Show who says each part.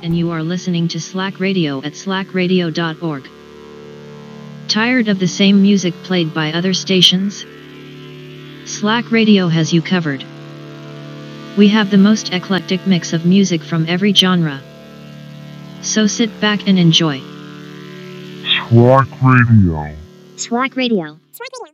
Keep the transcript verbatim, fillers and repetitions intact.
Speaker 1: and you are listening to Slack Radio at slack radio dot org. Tired of the same music played by other stations? Slack Radio has you covered. We have the most eclectic mix of music from every genre. So sit back and enjoy.
Speaker 2: Slack Radio.
Speaker 3: Slack Radio. Slack Radio.